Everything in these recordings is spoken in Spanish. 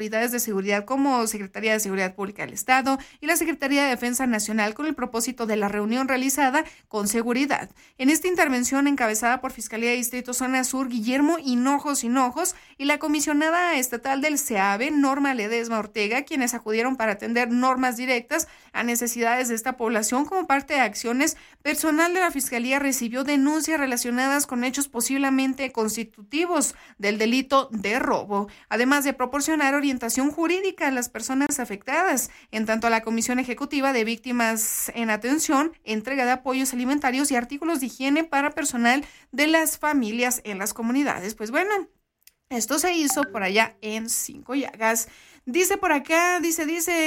autoridades de seguridad como Secretaría de Seguridad Pública del Estado y la Secretaría de Defensa Nacional con el propósito de la reunión realizada con seguridad. En esta intervención encabezada por Fiscalía de Distrito Zona Sur, Guillermo Hinojos y la comisionada estatal del SEABE, Norma Ledesma Ortega, quienes acudieron para atender normas directas a necesidades de esta población como parte de acciones, personal de la Fiscalía recibió denuncias relacionadas con hechos posiblemente constitutivos del delito de robo, además de proporcionar orientación jurídica a las personas afectadas. En tanto, a la Comisión Ejecutiva de Víctimas en Atención, entrega de apoyos alimentarios y artículos de higiene para personal de las familias en las comunidades. Pues bueno, esto se hizo por allá en Cinco Llagas. Dice por acá, dice,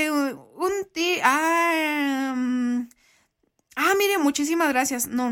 mire, muchísimas gracias. No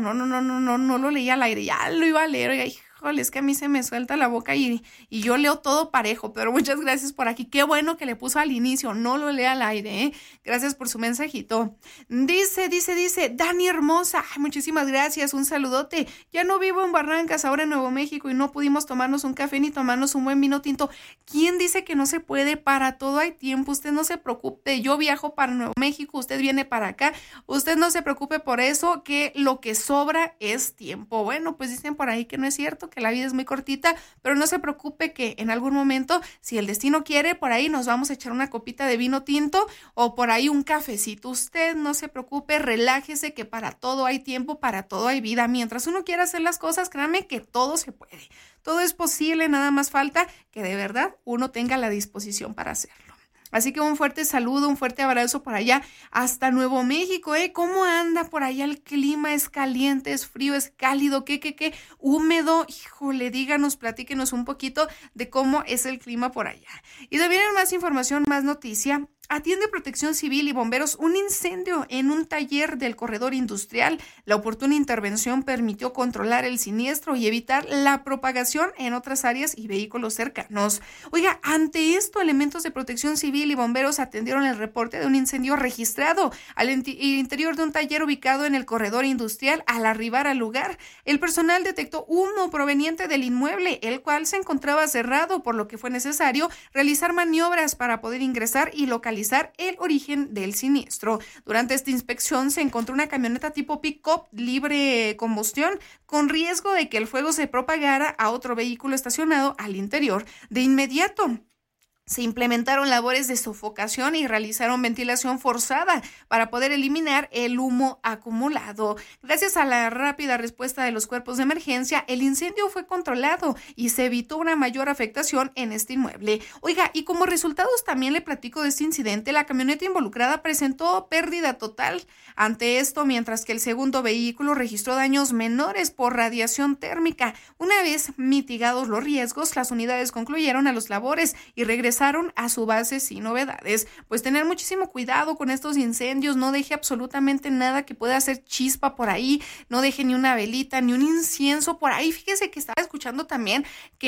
lo leí al aire, ya lo iba a leer, oiga, híjole, es que a mí se me suelta la boca y yo leo todo parejo, pero muchas gracias por aquí. Qué bueno que le puso al inicio, no lo lea al aire, ¿eh? Gracias por su mensajito. Dice, Dani hermosa, ay, muchísimas gracias, un saludote. Ya no vivo en Barrancas, ahora en Nuevo México, y no pudimos tomarnos un café ni tomarnos un buen vino tinto. ¿Quién dice que no se puede? Para todo hay tiempo, usted no se preocupe. Yo viajo para Nuevo México, usted viene para acá, usted no se preocupe por eso, que lo que sobra es tiempo. Bueno, pues dicen por ahí que no es cierto, que la vida es muy cortita, pero no se preocupe que en algún momento, si el destino quiere, por ahí nos vamos a echar una copita de vino tinto o por ahí un cafecito. Usted no se preocupe, relájese, que para todo hay tiempo, para todo hay vida. Mientras uno quiera hacer las cosas, créame que todo se puede. Todo es posible, nada más falta que de verdad uno tenga la disposición para hacerlo. Así que un fuerte saludo, un fuerte abrazo por allá hasta Nuevo México, ¿eh? ¿Cómo anda por allá el clima? ¿Es caliente, es frío, es cálido, qué húmedo? Híjole, díganos, platíquenos un poquito de cómo es el clima por allá. Y también más información, más noticia. Atiende Protección Civil y bomberos un incendio en un taller del corredor industrial. La oportuna intervención permitió controlar el siniestro y evitar la propagación en otras áreas y vehículos cercanos. Oiga, ante esto, elementos de Protección Civil y bomberos atendieron el reporte de un incendio registrado al interior de un taller ubicado en el corredor industrial. Al arribar al lugar, el personal detectó humo proveniente del inmueble, el cual se encontraba cerrado, por lo que fue necesario realizar maniobras para poder ingresar y localizar el origen del siniestro. Durante esta inspección se encontró una camioneta tipo pick-up libre combustión con riesgo de que el fuego se propagara a otro vehículo estacionado al interior. De inmediato se implementaron labores de sofocación y realizaron ventilación forzada para poder eliminar el humo acumulado. Gracias a la rápida respuesta de los cuerpos de emergencia, el incendio fue controlado y se evitó una mayor afectación en este inmueble. Oiga, y como resultados también le platico de este incidente, la camioneta involucrada presentó pérdida total. Ante esto, mientras que el segundo vehículo registró daños menores por radiación térmica. Una vez mitigados los riesgos, las unidades concluyeron a los labores y regresaron a su base sin novedades. Pues tener muchísimo cuidado con estos incendios, no deje absolutamente nada que pueda hacer chispa por ahí, no deje ni una velita, ni un incienso por ahí. Fíjese que estaba escuchando también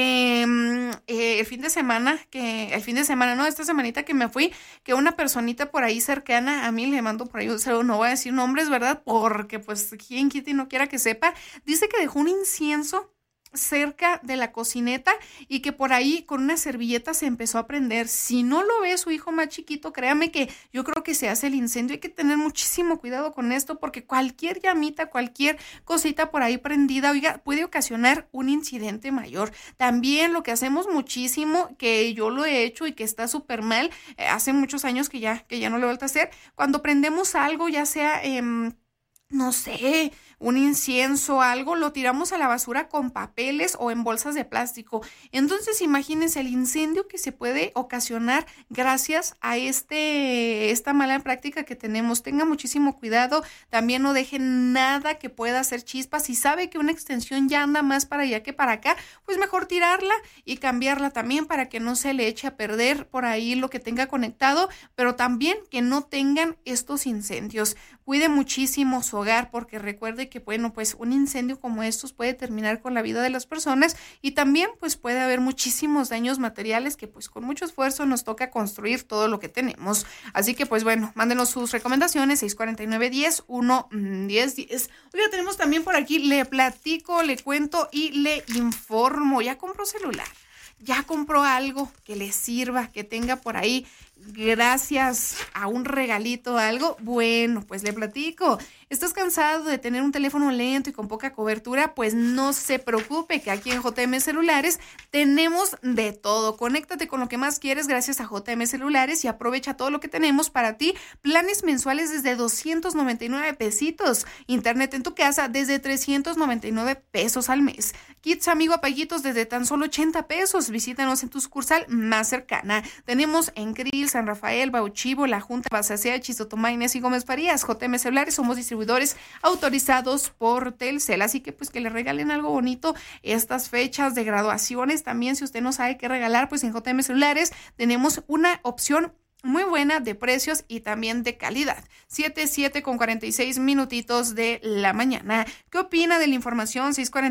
que esta semanita que me fui, que una personita por ahí cercana a mí, le mando por ahí un saludo, no voy a decir nombres, ¿verdad? Porque pues quien quita y no quiera que sepa, dice que dejó un incienso cerca de la cocineta y que por ahí con una servilleta se empezó a prender. Si no lo ve su hijo más chiquito, créame que yo creo que se hace el incendio. Hay que tener muchísimo cuidado con esto porque cualquier llamita, cualquier cosita por ahí prendida, oiga, puede ocasionar un incidente mayor. También lo que hacemos muchísimo, que yo lo he hecho y que está súper mal, hace muchos años que ya no lo he vuelto a hacer, cuando prendemos algo, ya sea no sé, un incienso, algo, lo tiramos a la basura con papeles o en bolsas de plástico. Entonces, imagínense el incendio que se puede ocasionar gracias a esta mala práctica que tenemos. Tenga muchísimo cuidado, también no dejen nada que pueda hacer chispas. Si sabe que una extensión ya anda más para allá que para acá, pues mejor tirarla y cambiarla también para que no se le eche a perder por ahí lo que tenga conectado, pero también que no tengan estos incendios. Cuide muchísimo su hogar porque recuerde que, bueno, pues un incendio como estos puede terminar con la vida de las personas y también pues puede haber muchísimos daños materiales que pues con mucho esfuerzo nos toca construir todo lo que tenemos. Así que pues bueno, mándenos sus recomendaciones 649-10-1-10-10. Oiga, tenemos también por aquí, le platico, le cuento y le informo. ¿Ya compró celular? ya compró algo que le sirva, que tenga por ahí gracias a un regalito o algo? Bueno, pues le platico. ¿Estás cansado de tener un teléfono lento y con poca cobertura? Pues no se preocupe, que aquí en JM Celulares tenemos de todo. Conéctate con lo que más quieres gracias a JM Celulares y aprovecha todo lo que tenemos para ti. Planes mensuales desde 299 pesitos. Internet en tu casa desde 399 pesos al mes. Kits Amigo Payitos desde tan solo 80 pesos. Visítanos en tu sucursal más cercana. Tenemos en Krill, San Rafael, Bauchivo, La Junta, Basacea, Chistotomaines y Gómez Farías. JM Celulares, somos distribuidores autorizados por Telcel, así que pues que le regalen algo bonito estas fechas de graduaciones. También, si usted no sabe qué regalar, pues en JM Celulares tenemos una opción muy buena de precios y también de calidad. 7 con 46 minutitos de la mañana. ¿Qué opina de la información?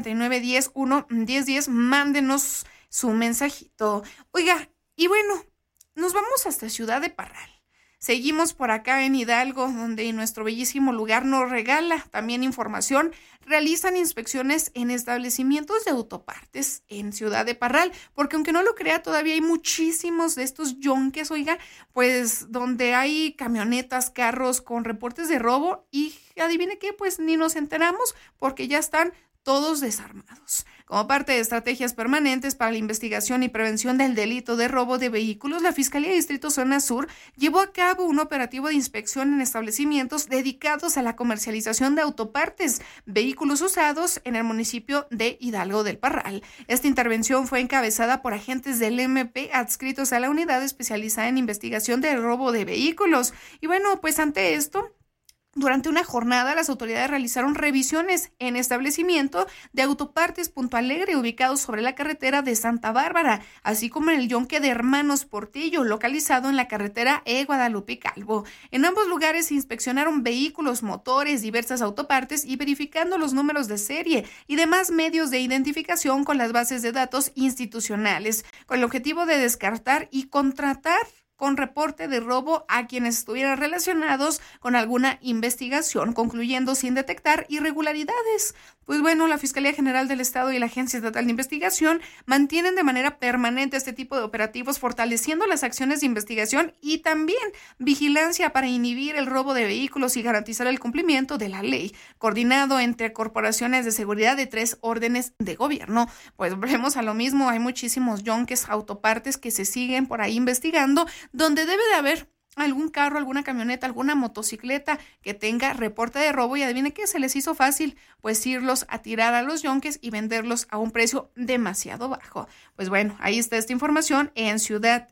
649-10-1-1010. Mándenos su mensajito. Oiga, y bueno, nos vamos hasta Ciudad de Parral. Seguimos por acá en Hidalgo, donde nuestro bellísimo lugar nos regala también información. Realizan inspecciones en establecimientos de autopartes en Ciudad de Parral, porque aunque no lo crea, todavía hay muchísimos de estos yonques, oiga, pues donde hay camionetas, carros con reportes de robo y adivine qué, pues ni nos enteramos porque ya están todos desarmados. Como parte de estrategias permanentes para la investigación y prevención del delito de robo de vehículos, la Fiscalía de Distrito Zona Sur llevó a cabo un operativo de inspección en establecimientos dedicados a la comercialización de autopartes, vehículos usados en el municipio de Hidalgo del Parral. Esta intervención fue encabezada por agentes del MP adscritos a la unidad especializada en investigación del robo de vehículos. Y bueno, pues ante esto, durante una jornada, las autoridades realizaron revisiones en establecimiento de autopartes Punto Alegre, ubicados sobre la carretera de Santa Bárbara, así como en el yonque de Hermanos Portillo, localizado en la carretera Guadalupe Calvo. En ambos lugares se inspeccionaron vehículos, motores, diversas autopartes y verificando los números de serie y demás medios de identificación con las bases de datos institucionales, con el objetivo de descartar y contratar con reporte de robo a quienes estuvieran relacionados con alguna investigación, concluyendo sin detectar irregularidades. Pues bueno, la Fiscalía General del Estado y la Agencia Estatal de Investigación mantienen de manera permanente este tipo de operativos, fortaleciendo las acciones de investigación y también vigilancia para inhibir el robo de vehículos y garantizar el cumplimiento de la ley, coordinado entre corporaciones de seguridad de 3 órdenes de gobierno. Pues volvemos a lo mismo, hay muchísimos yonques, autopartes que se siguen por ahí investigando, donde debe de haber algún carro, alguna camioneta, alguna motocicleta que tenga reporte de robo y adivine qué, se les hizo fácil, pues irlos a tirar a los yonques y venderlos a un precio demasiado bajo. Pues bueno, ahí está esta información en Ciudad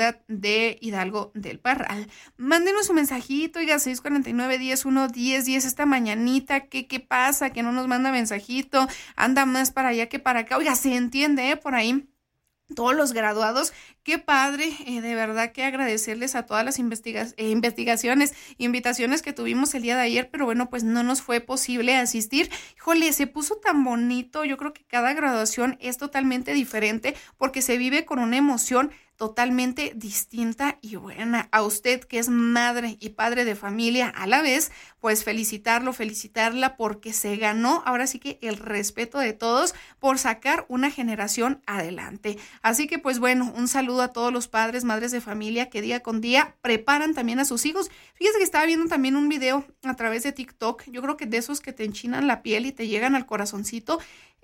de Hidalgo del Parral. Mándenos un mensajito, oiga, 649-10-1-10-10 esta mañanita, ¿qué pasa? Que no nos manda mensajito, anda más para allá que para acá. Oiga, se entiende, por ahí todos los graduados, qué padre, de verdad que agradecerles a todas las investigaciones, invitaciones que tuvimos el día de ayer, pero bueno, pues no nos fue posible asistir. Híjole, se puso tan bonito, yo creo que cada graduación es totalmente diferente porque se vive con una emoción totalmente distinta y buena. A usted que es madre y padre de familia a la vez, pues felicitarla porque se ganó ahora sí que el respeto de todos por sacar una generación adelante. Así que pues bueno, un saludo a todos los padres, madres de familia que día con día preparan también a sus hijos. Fíjese que estaba viendo también un video a través de TikTok, yo creo que de esos que te enchinan la piel y te llegan al corazoncito.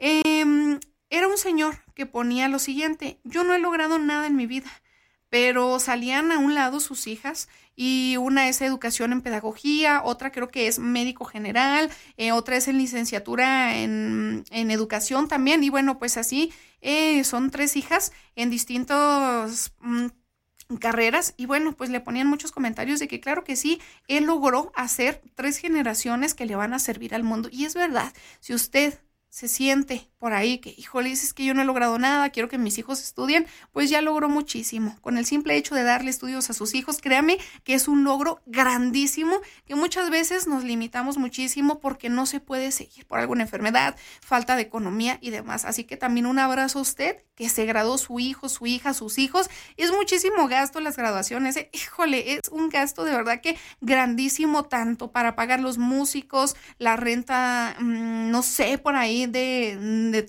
Era un señor que ponía lo siguiente: yo no he logrado nada en mi vida, pero salían a un lado sus hijas y una es educación en pedagogía, otra creo que es médico general, otra es en licenciatura en educación también, y bueno, pues así son 3 hijas en distintos carreras, y bueno, pues le ponían muchos comentarios de que claro que sí, él logró hacer 3 generaciones que le van a servir al mundo, y es verdad. Si usted se siente por ahí que, híjole, dices que yo no he logrado nada, quiero que mis hijos estudien, pues ya logró muchísimo. Con el simple hecho de darle estudios a sus hijos, créame que es un logro grandísimo, que muchas veces nos limitamos muchísimo porque no se puede seguir por alguna enfermedad, falta de economía y demás. Así que también un abrazo a usted, que se graduó su hijo, su hija, sus hijos. Es muchísimo gasto las graduaciones, híjole, es un gasto de verdad que grandísimo, tanto para pagar los músicos, la renta, no sé, por ahí de de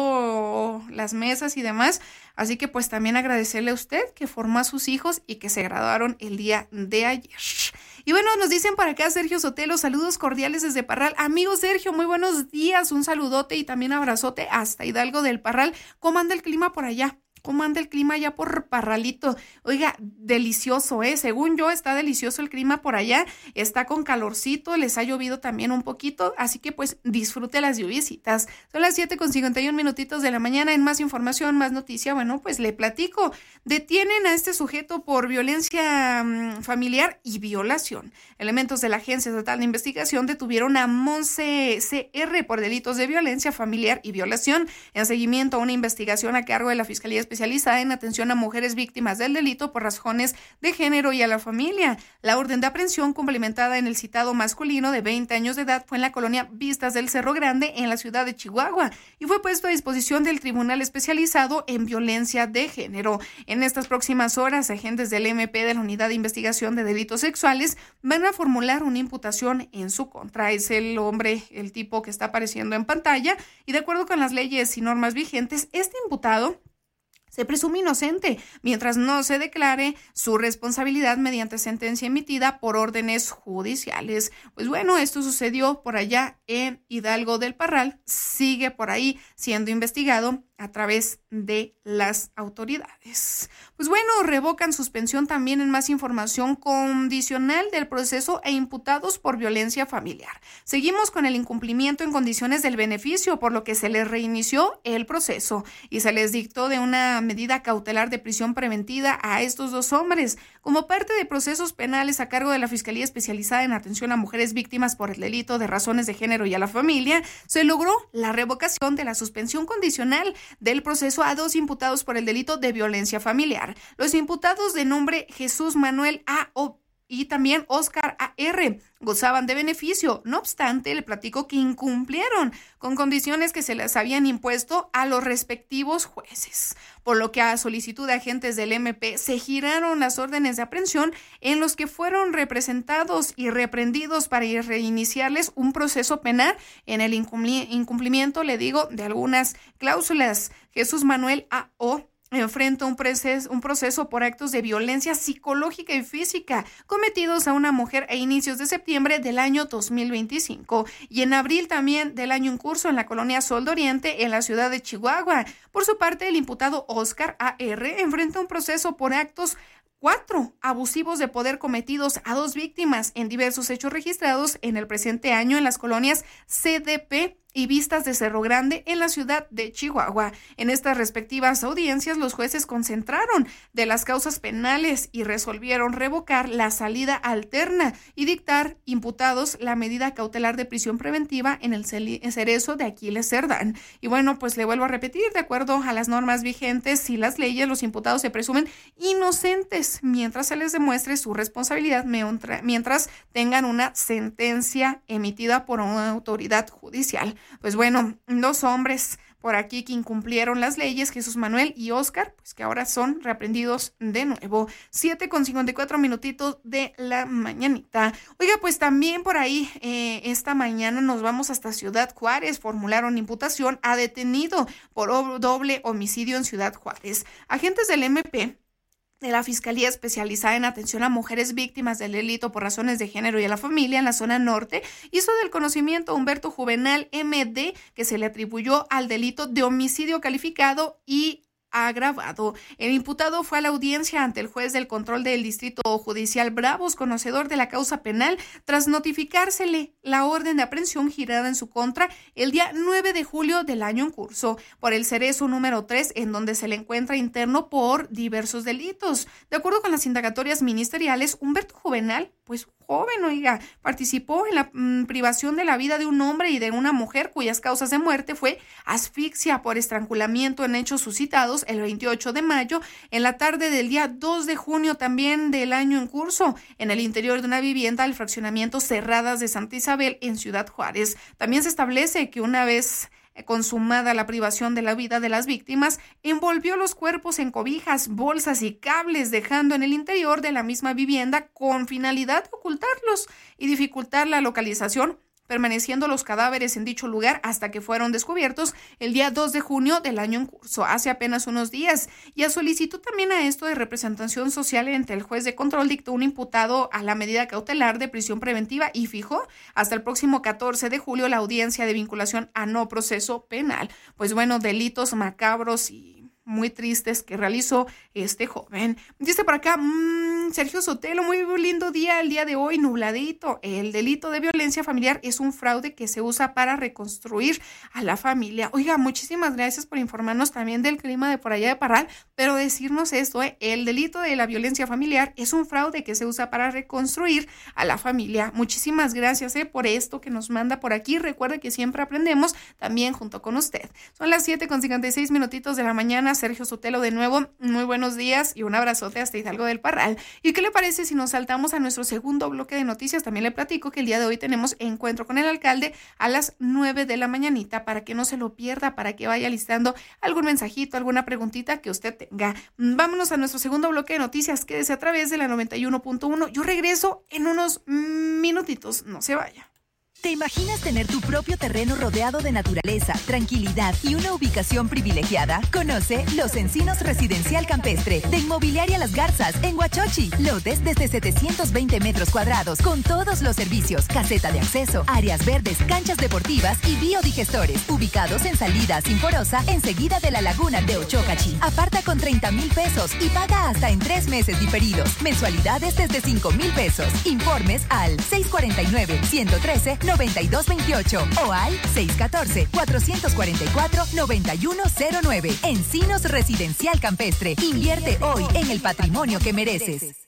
todo las mesas y demás. Así que pues también agradecerle a usted que formó a sus hijos y que se graduaron el día de ayer. Y bueno, nos dicen por acá Sergio Sotelo, saludos cordiales desde Parral. Amigo Sergio, muy buenos días, un saludote y también abrazote hasta Hidalgo del Parral. ¿Cómo anda el clima por allá? ¿Cómo anda el clima allá por Parralito? Oiga, delicioso, según yo está delicioso el clima por allá, está con calorcito, les ha llovido también un poquito, así que pues disfrute las lluviecitas. Son las 7:51 de la mañana. En más información, más noticia, bueno, pues le platico. Detienen a este sujeto por violencia familiar y violación. Elementos de la Agencia Estatal de Investigación detuvieron a Monse CR por delitos de violencia familiar y violación en seguimiento a una investigación a cargo de la Fiscalía Especializada en atención a mujeres víctimas del delito por razones de género y a la familia. La orden de aprehensión cumplimentada en el citado masculino de 20 años de edad fue en la colonia Vistas del Cerro Grande en la ciudad de Chihuahua y fue puesto a disposición del Tribunal Especializado en Violencia de Género. En estas próximas horas, agentes del MP de la Unidad de Investigación de Delitos Sexuales van a formular una imputación en su contra. Es el hombre, el tipo que está apareciendo en pantalla, y de acuerdo con las leyes y normas vigentes, este imputado se presume inocente mientras no se declare su responsabilidad mediante sentencia emitida por órdenes judiciales. Pues bueno, esto sucedió por allá en Hidalgo del Parral, sigue por ahí siendo investigado a través de las autoridades. Pues bueno, revocan suspensión también en más información condicional del proceso e imputados por violencia familiar. Seguimos con el incumplimiento en condiciones del beneficio, por lo que se les reinició el proceso y se les dictó de una medida cautelar de prisión preventiva a estos dos hombres. Como parte de procesos penales a cargo de la Fiscalía Especializada en Atención a Mujeres Víctimas por el delito de razones de género y a la familia, se logró la revocación de la suspensión condicional del proceso a dos imputados por el delito de violencia familiar. Los imputados de nombre Jesús Manuel A. y también Óscar A.R. gozaban de beneficio. No obstante, le platico que incumplieron con condiciones que se les habían impuesto a los respectivos jueces, por lo que a solicitud de agentes del MP se giraron las órdenes de aprehensión en los que fueron representados y reprendidos para reiniciarles un proceso penal en el incumplimiento, le digo, de algunas cláusulas. Jesús Manuel A.O. enfrenta un proceso por actos de violencia psicológica y física cometidos a una mujer a inicios de septiembre del año 2025 y en abril también del año en curso en la colonia Sol de Oriente en la ciudad de Chihuahua. Por su parte, el imputado Óscar A.R. enfrenta un proceso por actos 4 abusivos de poder cometidos a dos víctimas en diversos hechos registrados en el presente año en las colonias CDP y Vistas de Cerro Grande en la ciudad de Chihuahua. En estas respectivas audiencias, los jueces concentraron de las causas penales y resolvieron revocar la salida alterna y dictar imputados la medida cautelar de prisión preventiva en el cerezo de Aquiles Cerdán. Y bueno, pues le vuelvo a repetir, de acuerdo a las normas vigentes y las leyes, los imputados se presumen inocentes mientras se les demuestre su responsabilidad, mientras tengan una sentencia emitida por una autoridad judicial. Pues bueno, dos hombres por aquí que incumplieron las leyes, Jesús Manuel y Óscar, pues que ahora son reaprendidos de nuevo. 7:54 de la mañanita. Oiga, pues también por ahí esta mañana nos vamos hasta Ciudad Juárez. Formularon imputación a detenido por doble homicidio en Ciudad Juárez. Agentes del MP de la Fiscalía Especializada en Atención a Mujeres Víctimas del Delito por Razones de Género y a la Familia en la zona norte hizo del conocimiento a Humberto Juvenal M.D., que se le atribuyó al delito de homicidio calificado y agravado. El imputado fue a la audiencia ante el juez del control del Distrito Judicial Bravos, conocedor de la causa penal, tras notificársele la orden de aprehensión girada en su contra el día 9 de julio del año en curso por el cerezo número 3, en donde se le encuentra interno por diversos delitos. De acuerdo con las indagatorias ministeriales, Humberto Juvenal, pues joven, oiga, participó en la privación de la vida de un hombre y de una mujer cuyas causas de muerte fue asfixia por estrangulamiento en hechos suscitados el 28 de mayo en la tarde del día 2 de junio también del año en curso en el interior de una vivienda del fraccionamiento Cerradas de Santa Isabel en Ciudad Juárez. También se establece que una vez consumada la privación de la vida de las víctimas, envolvió los cuerpos en cobijas, bolsas y cables, dejando en el interior de la misma vivienda con finalidad de ocultarlos y dificultar la localización permaneciendo los cadáveres en dicho lugar hasta que fueron descubiertos el día 2 de junio del año en curso, hace apenas unos días. Y a solicitud también a esto de representación social ante el juez de control, dictó un imputado a la medida cautelar de prisión preventiva y fijó hasta el próximo 14 de julio la audiencia de vinculación a no proceso penal. Pues bueno, delitos macabros y muy tristes que realizó este joven. Dice por acá, Sergio Sotelo, muy lindo día el día de hoy, nubladito. El delito de violencia familiar es un fraude que se usa para reconstruir a la familia. Oiga, muchísimas gracias por informarnos también del clima de por allá de Parral, pero decirnos esto, el delito de la violencia familiar es un fraude que se usa para reconstruir a la familia. Muchísimas gracias por esto que nos manda por aquí. Recuerde que siempre aprendemos también junto con usted. Son las 7:56 de la mañana. Sergio Sotelo de nuevo, muy buenos días y un abrazote hasta Hidalgo del Parral. ¿Y qué le parece si nos saltamos a nuestro segundo bloque de noticias? También le platico que el día de hoy tenemos encuentro con el alcalde a las 9 de la mañanita para que no se lo pierda, para que vaya listando algún mensajito, alguna preguntita que usted tenga. Vámonos a nuestro segundo bloque de noticias, quédese a través de la 91.1. Yo regreso en unos minutitos, no se vaya. ¿Te imaginas tener tu propio terreno rodeado de naturaleza, tranquilidad y una ubicación privilegiada? Conoce Los Encinos Residencial Campestre de Inmobiliaria Las Garzas en Huachochi. Lotes desde 720 metros cuadrados con todos los servicios, caseta de acceso, áreas verdes, canchas deportivas y biodigestores. Ubicados en Salida Sinforosa, enseguida de la laguna de Ochocachi. Aparta con 30,000 pesos y paga hasta en 3 meses diferidos. Mensualidades desde 5,000 pesos. Informes al 649-113-9228 o al 614-444-9109. Encinos Residencial Campestre. Invierte hoy en el patrimonio que mereces.